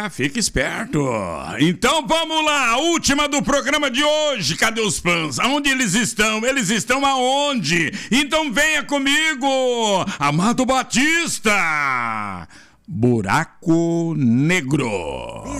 fica esperto. Então vamos lá, a última do programa de hoje. Cadê os fãs? Aonde eles estão? Eles estão aonde? Então venha comigo, Amado Batista. Buraco Negro.